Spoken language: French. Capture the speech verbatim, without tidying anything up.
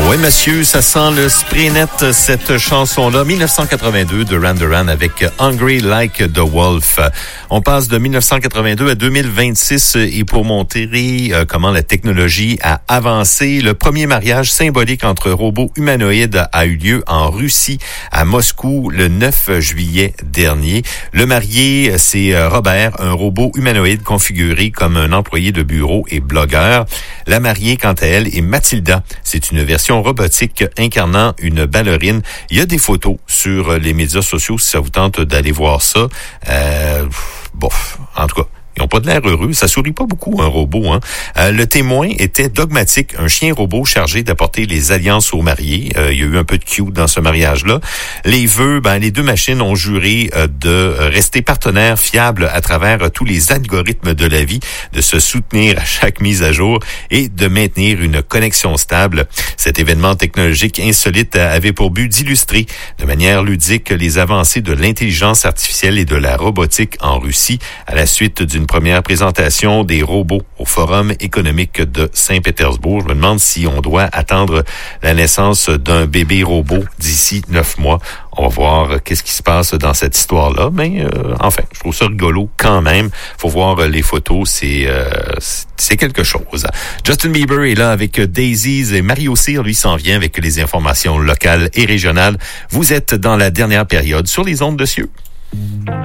Oui, monsieur, ça sent le spray net, cette chanson-là. dix-neuf cent quatre-vingt-deux de Duran Duran avec Hungry Like the Wolf. On passe de dix-neuf cent quatre-vingt-deux à deux mille vingt-six et pour montrer euh, comment la technologie a avancé, le premier mariage symbolique entre robots humanoïdes a eu lieu en Russie, à Moscou, le neuf juillet dernier. Le marié, c'est Robert, un robot humanoïde configuré comme un employé de bureau et blogueur. La mariée, quant à elle, est Mathilda. C'est une version robotique incarnant une ballerine. Il y a des photos sur les médias sociaux si ça vous tente d'aller voir ça. Euh, bof, en tout cas. Ils n'ont pas de l'air heureux. Ça sourit pas beaucoup, un robot. Hein. Euh, le témoin était dogmatique, un chien robot chargé d'apporter les alliances aux mariés. Euh, il y a eu un peu de cute dans ce mariage-là. Les vœux, ben les deux machines ont juré euh, de rester partenaires fiables à travers euh, tous les algorithmes de la vie, de se soutenir à chaque mise à jour et de maintenir une connexion stable. Cet événement technologique insolite avait pour but d'illustrer de manière ludique les avancées de l'intelligence artificielle et de la robotique en Russie à la suite d'une première présentation des robots au Forum économique de Saint-Pétersbourg. Je me demande si on doit attendre la naissance d'un bébé robot d'ici neuf mois. On va voir qu'est-ce qui se passe dans cette histoire-là. Mais euh, enfin, je trouve ça rigolo quand même. Faut voir les photos, c'est euh, c'est quelque chose. Justin Bieber est là avec Daisies et Mario Cyr, lui, s'en vient avec les informations locales et régionales. Vous êtes dans la dernière période sur les ondes de Cieux.